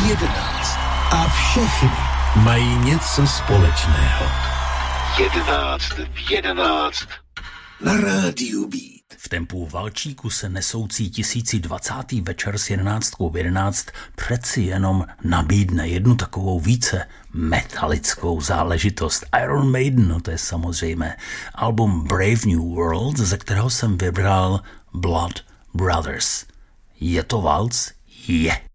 11. A všechny mají něco společného. 11 v 11 na rádiu Beat. V tempu valčíku se nesoucí 1020. večer s 11 v 11 přeci jenom nabídne jednu takovou více metalickou záležitost. Iron Maiden, no to je samozřejmé. Album Brave New World, ze kterého jsem vybral Blood Brothers. Je to valc? Je.